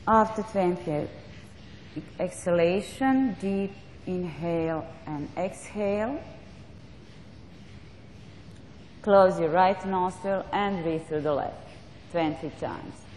After 20 exhalation, deep inhale and exhale. Close your right nostril and breathe through the left 20 times.